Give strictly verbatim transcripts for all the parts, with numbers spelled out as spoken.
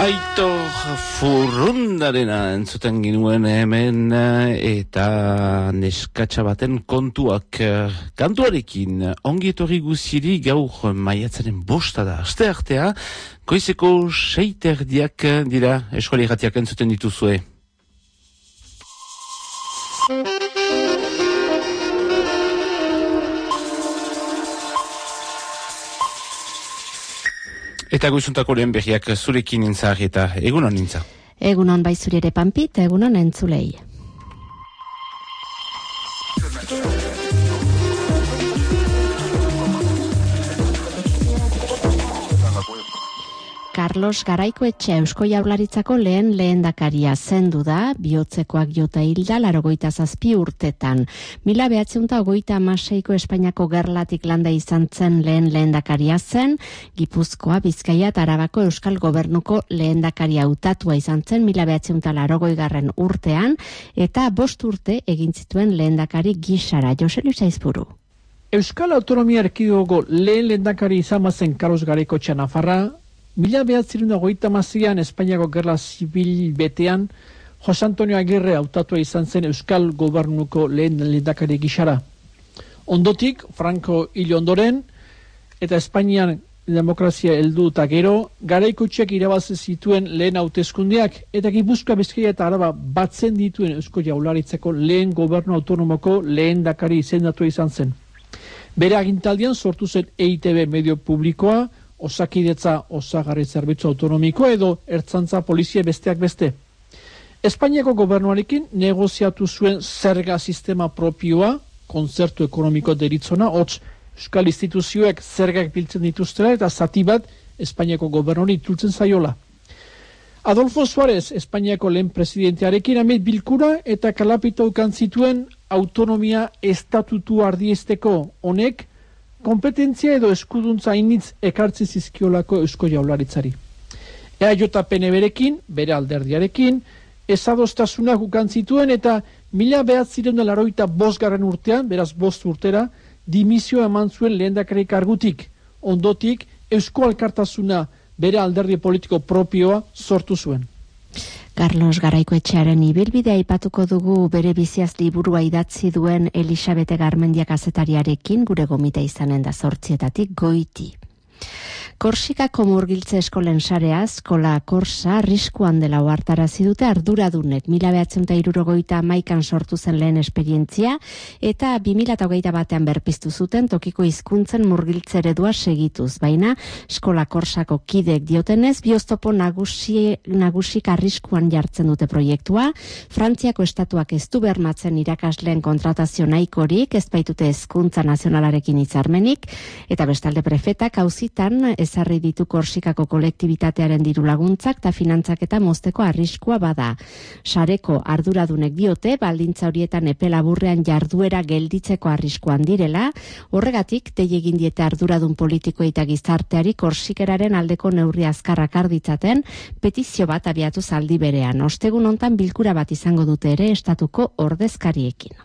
Aitor Furrundarena entzuten ginuen hemen eta neskatxa baten kontuak kantuarekin ongi etorri guziri gaur maiatzaren bosta da aste artea, goizeko seiterdiak dira Eskola Irratiak entzuten dituzue. Eta goizuntako lehen berriak zurekin nintzak eta egunon nintza. Egunon bai zuri ere Pampit, egunon entzulei. Carlos Garaikoetxea Eusko Jaurlaritzako lehen lehendakaria zendu da, bihotzekoak jota hilda larogeita zazpi urtetan. Mila behatziunta hogeita hamaseiko Espainiako gerlatik landa izan zen lehen lehendakaria zen, Gipuzkoa, Bizkaia eta Arabako Euskal Gobernuko lehendakaria hautatua izan zen mila behatziunta laurogeigarren urtean, eta bost urte egin zituen lehendakari gisara. Jose Luis Aizpuru. Euskal Autonomia Erkidegoko lehen lehendakari izan zen Carlos Garaikoetxea Nafarra, Mila behatzirun hogeita hamaseian Espainiako gerla zibil betean, Jose Antonio Agirre hautatua izan zen Euskal Gobernuko lehen lehendakari gisara. Ondotik, Franco hil ondoren, eta Espainian demokrazia heldu eta gero, Garaikoetxeak irabazi zituen lehen hauteskundeak, eta Gipuzkoa, Bizkaia eta Araba batzen dituen Eusko Jaurlaritzako lehen gobernu autonomoko lehendakari izendatu izan zen. Bere agintaldian sortu zen E I T B medio publikoa, Osakidetza osagarri zerbitzu autonomikoa edo ertzantza polizia besteak beste. Espainiako gobernuarekin negoziatu zuen zerga sistema propioa, kontzertu ekonomiko deritzona, hots euskal instituzioek zergak biltzen dituztela eta zati bat Espainiako gobernuari itzultzen zaiola. Adolfo Suárez, Espainiako lehen presidentearekin amet bilkura eta kalapita ukan zituen autonomia estatutu ardiesteko honek, kompetentzia edo eskuduntza initz ekartzi zizkiolako Eusko Jaurlaritzari. E A J P N berekin, bere alderdiarekin, ezadostasunak ukan zituen eta mila behatzireun da larogeita bosgarren urtean, beraz bost urtera, dimisio eman zuen lehendakari kargutik. Ondotik, Eusko Alkartasuna bere alderdi politiko propioa sortu zuen. Carlos Garaikoetxearen ibilbidea aipatuko dugu bere biziaz liburua idatzi duen Elisabete Garmendia kazetariarekin gure gomita izanen da zortzietatik goiti. Korsikako murgiltze eskolen sarea, Eskola Korsa, arriskuan dela ohartarazi dute arduradunek mila behatzen eta hirurogeita hamaikan sortu zen lehen esperientzia eta bi mila hogeita batean berpiztu zuten tokiko hizkuntzen murgiltze eredua segituz, baina Eskola Korsako kidek diotenez bioztopo nagusi, nagusik arriskuan jartzen dute proiektua, Frantziako estatuak ez du bermatzen irakasleen kontratazio nahikorik, ez baitute hezkuntza nazionalarekin hitzarmenik, eta bestalde prefetak auzitan ezarri ditu Korsikako kolektibitatearen diru laguntzak eta finantzaketa mozteko arriskua bada. Sareko arduradunek diote, baldintza horietan epe laburrean jarduera gelditzeko arriskuan direla, horregatik dei egin diete arduradun politikoei eta gizarteari Korsikeraren aldeko neurri azkarrak arditzaten, petizio bat abiatu zaldi berean. Ostegun hontan bilkura bat izango dute ere estatuko ordezkariekin.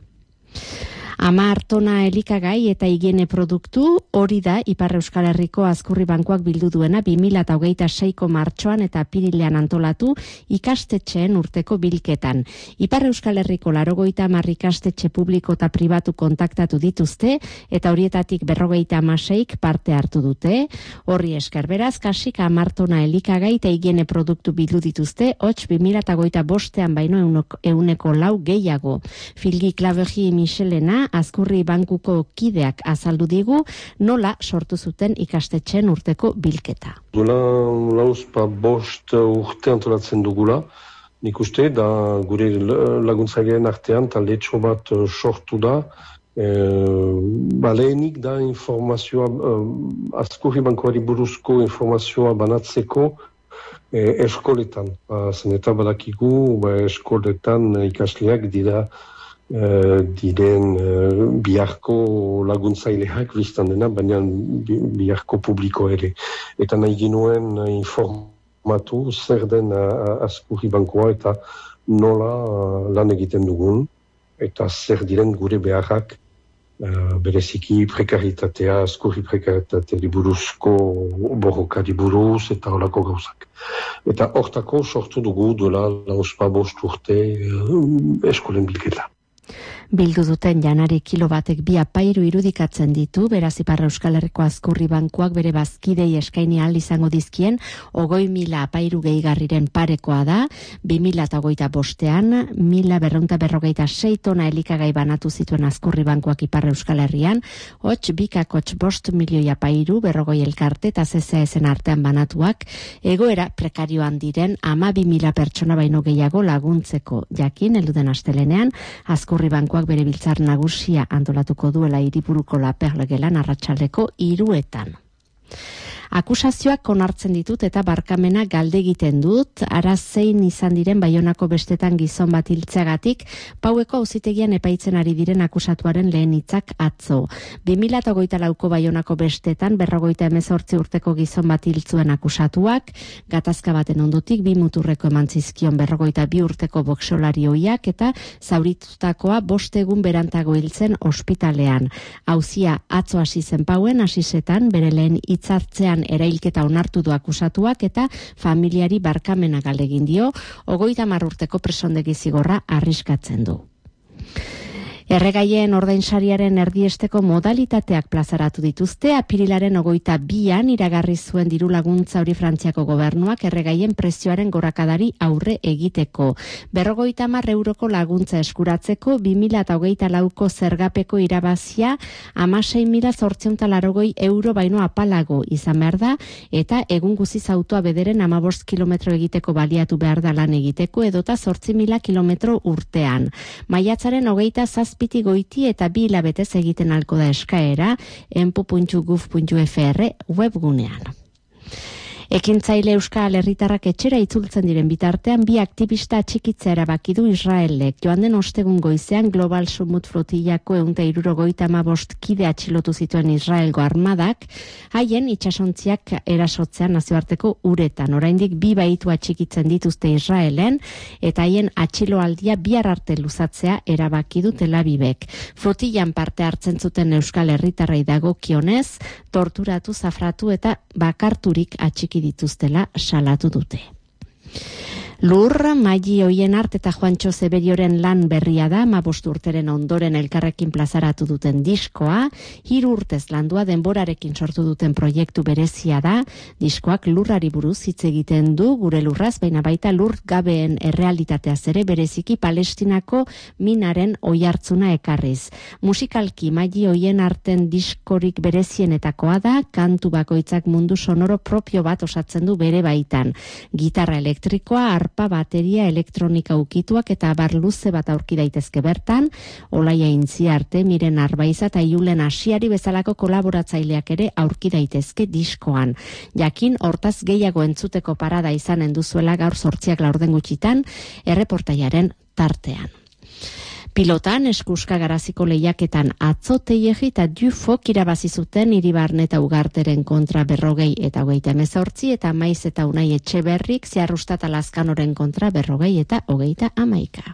Hamar tona elikagai eta higiene produktu, hori da Ipar Euskal Herriko Azkurri Bankuak bildu duena bi mila hogeita seiko martxoan eta apirilean antolatu ikastetxeen urteko bilketan. Ipar Euskal Herriko laurogeita hamar ikastetxe publiko eta pribatu kontaktatu dituzte eta horietatik berrogeita hamaseik parte hartu dute. Horri esker beraz, kasik hamar tona elikagai eta higiene produktu bildu dituzte, hots bi mila hogeita bostean baino euneko lau gehiago. Filgi Klavegi Michelena, Azkurri Bankuko kideak azaldu digu nola sortu zuten ikastetxeen urteko bilketa. Dula lauzpa bost urte antolatzen dugula, nik uste da gure laguntzailean artean taldetxo bat sortu da. E, Baleenik da informazioa, Azkurri Bankuari buruzko informazioa banatzeko e, eskoletan. Zen eta badakigu ba, eskoletan ikasleak dira Uh, diren uh, biharko laguntzaileak biztan dena, baina biharko publiko ere. Eta nahi ginuen uh, informatu zer den uh, Azkurri Bankua eta nola uh, lan egiten dugun, eta zer diren gure beharrak uh, bereziki prekaritatea, eskurri prekaritateari buruzko borrokari buruz eta holako gauzak. Eta hortako sortu dugu duela lauzpa bost urte uh, eskolen bilketa. Bildu duten janari kilo batek bi apairu irudikatzen ditu, beraz Ipar Euskal Herriko Azkurri Bankuak bere bazkidei eskaini ahal izango dizkien ogoi mila apairu gehigarriren parekoa da, bi mila eta hogeita bostean, mila berreunta berrogeita sei tona elikagai banatu zituen Azkurri Bankuak Ipar Euskal Herrian, hots bikakotx bost milioi apairu, berrogoi elkarte eta C C S-en artean banatuak, egoera prekarioan diren ama bi mila pertsona baino gehiago laguntzeko, jakin, elduden astelenean, Azkurri Bankuak bere biltzar nagusia antolatuko duela hiriburuko La Perle gelan arratsaldeko hiruetan. Akusazioak onartzen ditut eta barkamena galde egiten dut, ara zein izan diren Baionako bestetan gizon bat hiltzeagatik, Paueko auzitegian epaitzen ari diren akusatuaren lehen hitzak atzo. bi mila hogeita lauko Baionako bestetan berrogeita hemezortzi urteko gizon bat hiltzuen akusatuak, gatazka baten ondotik bi muturreko eman zizkion berrogeita bi urteko boxeolari ohiak eta zauritutakoa bost egun berantago hiltzen ospitalean. Auzia atzo hasi zen Pauen, hasisetan bere lehen hitzartzean erailketa onartu du akusatuak eta familiari barkamena galdegin dio, hogeita hamar urteko presondegi zigorra arriskatzen du. Erregaien ordainsariaren erdiesteko modalitateak plazaratu dituzte, apirilaren hogeita bian iragarri zuen diru laguntza hori Frantziako gobernuak erregaien prezioaren gorakadari aurre egiteko. Berrogeita hamar euroko laguntza eskuratzeko, bi mila hogeita lauko zergapeko irabazia hamasei mila zortziehun eta laurogei euro baino apalago izan behar da, eta egun guziz autoa bederen hamabost kilometro egiteko baliatu behar da lan egiteko, edota zortzi mila kilometro urtean. Maiatzaren hogeita zazpi Piti goiti eta bi hilabetez egiten alko da eskaera enpu puntu guf puntu f r webgunean. Ekintzaile Euskal Herritarrak etxera itzultzen diren bitartean bi aktivista atxikitzea erabaki du Israelek. Joan den ostegun goizean Global Summit flotillako ehun eta hirurogeita hamabost kide atxilotu zituen Israelgo armadak, haien itsasontziak erasotzean nazioarteko uretan. Oraindik bi baitu atxikitzen dituzte Israelen eta haien atxiloaldia bihar arte luzatzea erabaki du Tel Avivek. Flotillan parte hartzen zuten Euskal Herritarrei dagokionez, torturatu, zafratu eta bakarturik atxiki dituztela salatu dute. Lur, Maili Oienart eta Juantxo Zeberioren lan berria da, hamabost urteren ondoren elkarrekin plazaratu duten diskoa, hiru urtez landua denborarekin sortu duten proiektu berezia da, diskoak lurrari buruz hitz egiten du, gure lurraz, baina baita lur gabeen errealitateaz ere bereziki Palestinako minaren oihartzuna ekarriz. Musikalki Maili Oienarten diskorik berezienetakoa da, kantu bakoitzak mundu sonoro propio bat osatzen du bere baitan. Gitarra elektrikoa, arpa, bateria, elektronika ukituak eta abar luze bat aurki daitezke bertan, Olaia Intziarte, Miren Arbaiza eta Iulen Asiari bezalako kolaboratzaileak ere aurki daitezke diskoan. Jakin, hortaz gehiago entzuteko parada izanen duzuela gaur zortziak laurden gutxitan, erreportaiaren tartean. Pilotan, eskuska garaziko lehiaketan atzo Teilegi eta Dufok irabazi zuten Iribarne eta Ugarteren kontra berrogei eta hogeita hemezortzi eta Maiz eta Unai Etxeberrik Ziarrustat Alaskanoren kontra berrogei eta hogeita hamaika.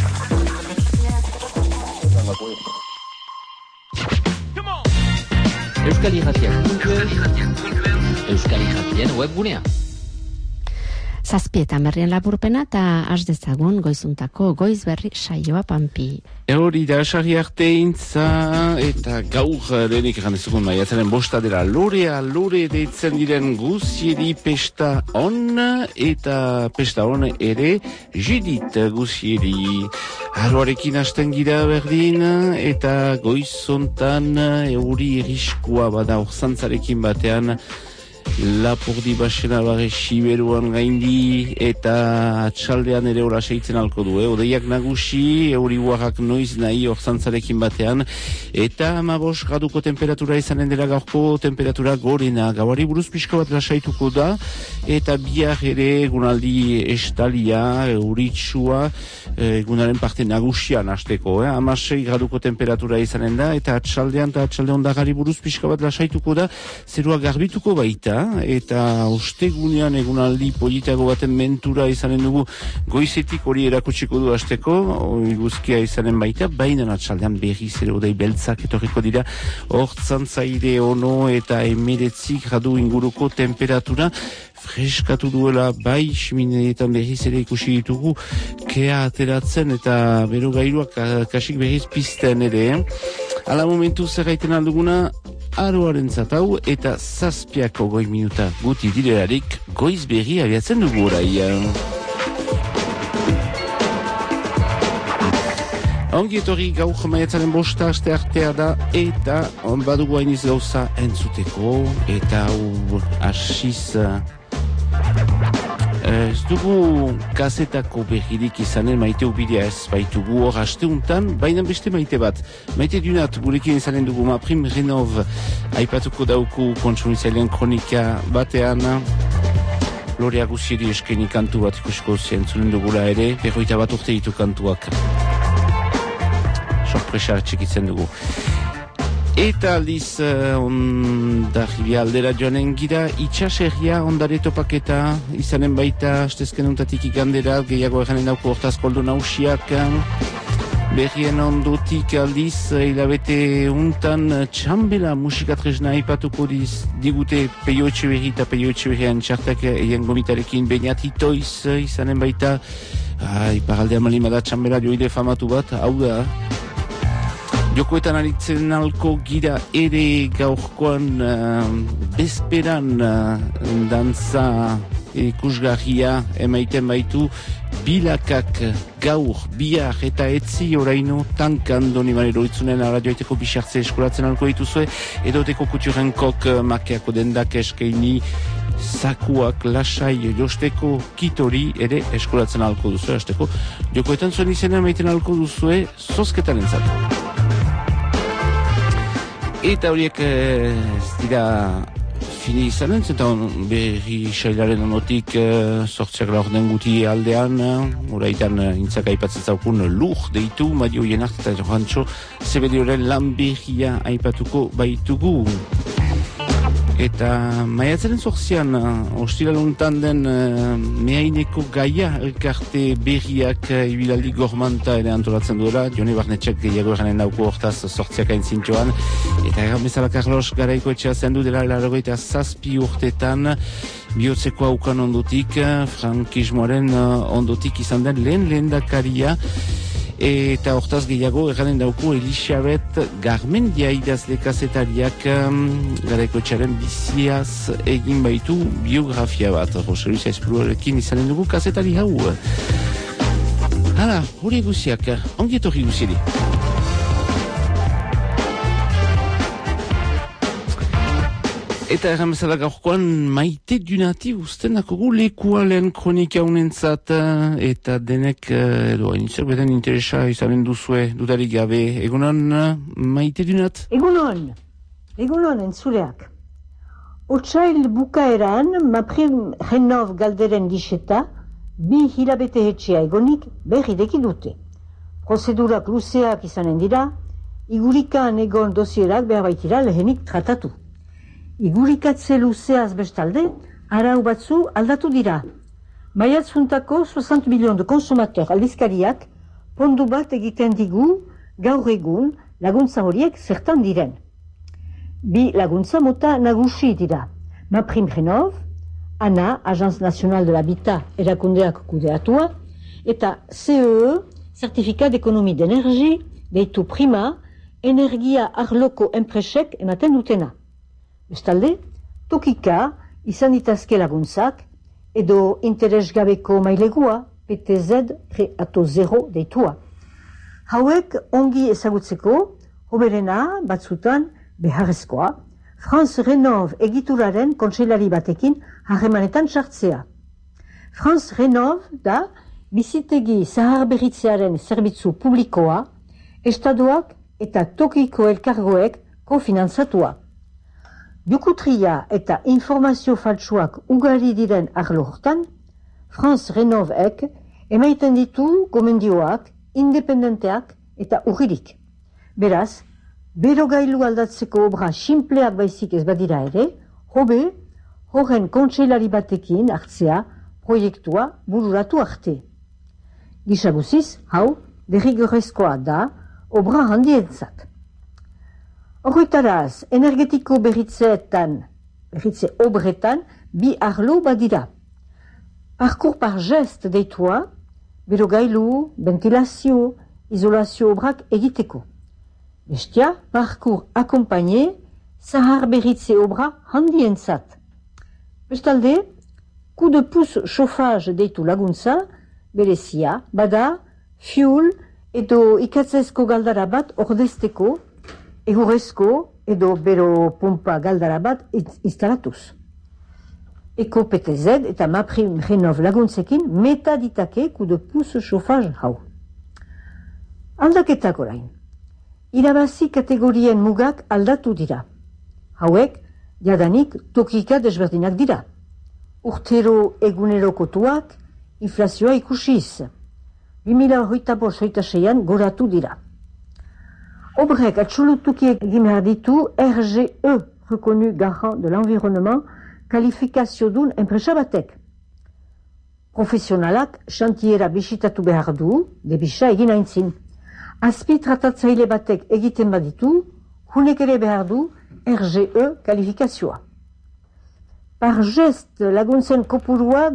Euskal Irratiak Euskal Irratien webgunea. Zazpietan berrien laburpena eta has dezagun goizuntako goiz berri saioa Pampi. Hori da, sarri arte intza eta gaur denik egandezugun maiatzaren bosta dela lorea, lore deitzen diren guzieri pesta on eta pesta on ere Judit guzieri. Haroarekin hasten gira berdin eta goizontan euri eriskua bada orzantzarekin batean Lapurdi basena bare siberuan gaindi eta atxaldean ere hola seitzen alko du, eh? Odeiak nagusi, euri guarrak noiz nahi orzantzarekin batean eta hamabos graduko temperatura izanen dela gaurko temperatura gorena. Gauari buruz pixka bat lasaituko da eta bihar ere egunaldi estalia, euritsua, egunaren parte nagusian hasteko, eh? Hamasei graduko temperatura izanen da eta atxaldean eta atxalde ondagari buruz pixka bat lasaituko da, zerua garbituko baita, eta ostegunean egunaldi politago baten mentura izanen dugu goizetik hori erakutsiko du hasteko, iguzkia izanen baita, baina atxaldean berriz ere odei beltzak etorriko dira, hortzantzaire ono eta emeretzik gradu inguruko temperatura, freskatu duela bai, ximineetan berriz ere ikusi ditugu, kea ateratzen eta bero gailuak kasik berriz pizten ere, eh? Ala momentu zerraiten alduguna, aroaren zatau eta zazpiako goi minuta guti direlarik goiz berri abiatzen dugu orai. Ongi etorri gaur maiatzaren bosta aste artea da eta on badugu hainiz gauza entzuteko eta hau asiz ez dugu kazetako berririk izanen maite ubidea ez baitugu hor asteuntan, baina beste maite bat. Maite dunat gurekin izanen dugu Maprim Renov aipatuko dauku kontsumitzailean kronika batean. Lorea Guzieri eskeni kantu bat ikusiko zientzunen dugula ere, berroita bat urte ditu kantuak. Sorpresa txekitzen dugu. Eta aldiz uh, ondarribia aldera joanen gira, itxaserria ondare topaketa izanen baita, astezken untatik igandera, gehiago eganen dauko hortaz koldo nausiak, berrien ondotik aldiz, hilabete untan txambela musikatresna ipatuko diz, digute Peio Etxeberri eta Peio Etxeberrian txartak egin gomitarekin Beñat Itoiz izanen baita, ah, iparaldea malimada txambela joide famatu bat, hau da, jokoetan aritzen alko gira ere gaurkoan uh, bezperan uh, dantza ikusgarria emaiten baitu bilakak gaur, bihar eta etzi oraino tankan doni manero itzunen radioeteko bisartze eskolatzen alko dituzue edoteko kuturen kok uh, makeako dendak eskeini zakuak lasai josteko kitori ere eskolatzen alko duzue hasteko jokoetan zuen izena emaiten alko duzue zozketaren zatu. Eta horiek ez dira fini izanen, eta berri sailaren onotik sortziak laurden guti aldean, horaitan intzak aipatzen zaukun lur deitu, Mario Jenart eta Johantxo Zebedioren lan berria aipatuko baitugu. Eta maiatzaren zortzian, ostilaluntan den uh, mehaineko gaia elkarte berriak uh, ibilaldi gormanta ere antolatzen duela, Jone Barnetxek gehiago eranen dauko hortaz zortziak aintzintxoan, eta egan bezala Carlos Garaiko etxea zendu dela largoita zazpi urtetan, bihotzeko haukan ondotik, frankismoaren uh, ondotik izan den lehen lehendakaria, eta hortaz gehiago erranen dauko Elisabet Garmendia idazle kazetariak um, Garaiko etxaren biziaz egin baitu biografia bat. Jose Luis Espluarekin izanen dugu kazetari hau. Hala, hori guziak, ongi etorri guzieri. Eta erran bezala gaurkoan maite dunati usten dakogu lekua lehen kronika unentzat eta denek edo hainitzak beten interesa izanen duzue dudarik gabe. Egunon maite dunat? Egunon, egunon entzuleak. Otsail bukaeran Maprim Renov galderen diseta bi hilabete hetxea egonik berri deki dute. Prozedurak luzeak izanen dira, igurikan egon dosierak behar baitira lehenik tratatu. Igurikatze luzeaz bestalde, arau batzu aldatu dira. Maiatzuntako soixante milion de konsumateur aldizkariak pondu bat egiten digu gaur egun laguntza horiek zertan diren. Bi laguntza mota nagusi dira. Maprim Renov, ANA, Agence Nationale de l'Habitat erakundeak kudeatua, eta C E E, Certificat d'Ekonomie d'Energie, deitu prima, energia arloko enpresek ematen dutena. Bestalde, tokika izan ditazke laguntzak edo interesgabeko mailegua P T Z Reato Zero deitua. Hauek ongi ezagutzeko, hoberena batzutan beharrezkoa, France Renov egituraren kontseilari batekin harremanetan sartzea. France Renov da bizitegi zaharberritzearen zerbitzu publikoa, estaduak eta tokiko elkargoek kofinantzatua. Jukutria eta informazio faltsuak ugari diren arlo hortan, France Renovek emaiten ditu gomendioak, independenteak eta urririk. Beraz, berogailu aldatzeko obra simpleak baizik ez badira ere, hobe, horren kontseilari batekin hartzea proiektua bururatu arte. Gisa guziz, hau, derrigorrezkoa da, obra handientzat. Horretaraz, energetiko berritzeetan, berritze obretan, bi arlo badira. Parkour par gest deitua, berogailu, ventilazio, izolazio obrak egiteko. Bestia, parkour akompagne, zahar berritze obra handientzat. Bestalde, coup de pouce chauffage deitu laguntza, berezia, bada, fuel edo ikatzezko galdara bat ordezteko, egurrezko edo bero pompa galdara bat instalatuz. Eko P T Z eta Maprim Renov laguntzekin meta ditake coup de pouce chauffage hau. Aldaketak orain. Irabazi kategorien mugak aldatu dira. Hauek, jadanik tokika desberdinak dira. Urtero egunero kotuak, inflazioa ikusiz. bi mila hogeita bost hogeita seian goratu dira. Obrek atxolutuki egin behar ditu R G E, Reconnu Garant de l'Environnement, kalifikazio dun enpresa batek. Profesionalak xantiera bisitatu behar du, debisa egin aintzin. Azpi tratatzaile batek egiten baditu, hunek ere behar du R G E kalifikazioa. Par gest laguntzen kopurua